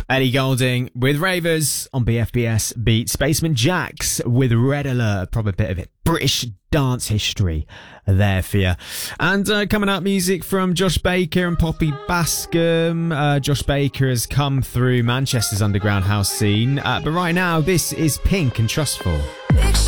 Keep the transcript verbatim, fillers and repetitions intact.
Ellie Goulding with Ravers on B F B S Beat. Spaceman Jax with Red Alert. Proper bit of it. British dance history there for you. And uh, coming up, music from Josh Baker and Poppy Bascom. Uh, Josh Baker has come through Manchester's underground house scene. Uh, but right now, this is Pink and Trustful.